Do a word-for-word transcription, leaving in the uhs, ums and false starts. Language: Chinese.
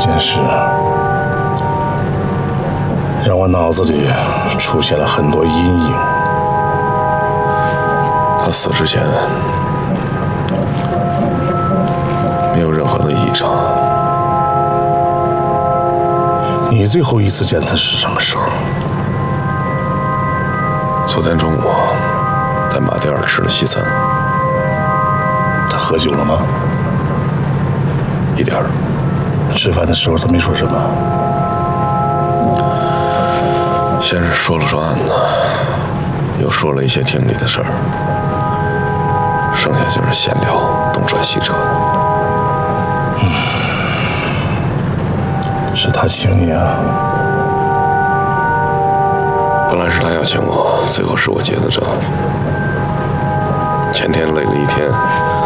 件事，让我脑子里出现了很多阴影。 他死之前没有任何的异常。 你最后一次见他是什么时候？ 昨天中午在马迭尔吃了西餐。 他喝酒了吗？ 一点儿。 吃饭的时候他没说什么？ 先是说了说案子，又说了一些厅里的事儿，剩下就是闲聊，东扯西扯。 嗯，是他请你啊？ 本来是他要请我，最后是我接的账。前天累了一天，